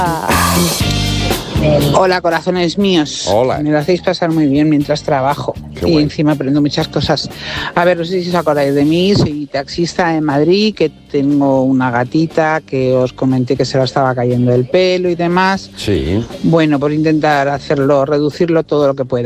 Hola, corazones míos. Hola. Me lo hacéis pasar muy bien mientras trabajo. Qué y bueno. encima aprendo muchas cosas. A ver, no sé si os acordáis de mí. Soy taxista en Madrid, que tengo una gatita que os comenté que se la estaba cayendo el pelo y demás. Sí. Bueno, por intentar hacerlo, reducirlo todo lo que pueda.